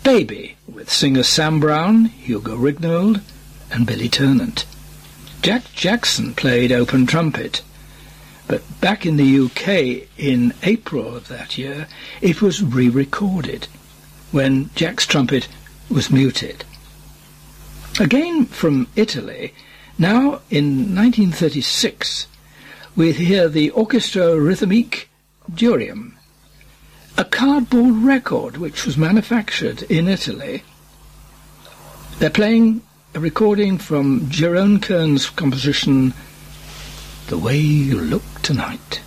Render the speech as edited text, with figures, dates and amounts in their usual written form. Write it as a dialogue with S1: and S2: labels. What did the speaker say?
S1: Baby, with singers Sam Brown, Hugo Rignold and Billy Ternant. Jack Jackson played open trumpet, but back in the UK in April of that year, it was re-recorded when Jack's trumpet was muted. Again from Italy, now in 1936, we hear the Orchestra Rhythmique Durium, a cardboard record which was manufactured in Italy. They're playing a recording from Jerome Kern's composition, The Way You Look Tonight.